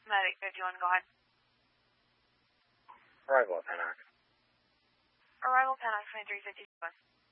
Medic 51, go ahead. Arrival at Panax. Arrival Panax 2357.